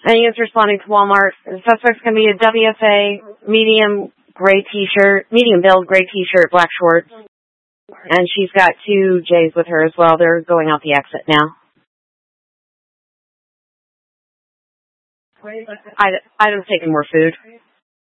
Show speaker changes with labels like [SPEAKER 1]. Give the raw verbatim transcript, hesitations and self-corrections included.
[SPEAKER 1] And he is responding to Walmart. The suspect's going to be a W F A, medium gray t-shirt, medium build, gray t-shirt, black shorts. And she's got two J's with her as well. They're going out the exit now. I, I'd have taken more food.